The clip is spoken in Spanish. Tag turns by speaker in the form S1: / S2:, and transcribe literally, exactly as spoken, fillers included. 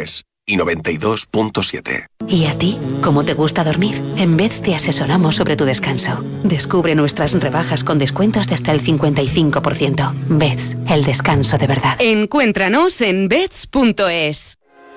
S1: tres y noventa y dos punto siete.
S2: ¿Y a ti? ¿Cómo te gusta dormir? En Beds te asesoramos sobre tu descanso. Descubre nuestras rebajas con descuentos de hasta el cincuenta y cinco por ciento. Beds, el descanso de verdad.
S3: Encuéntranos en beds punto es.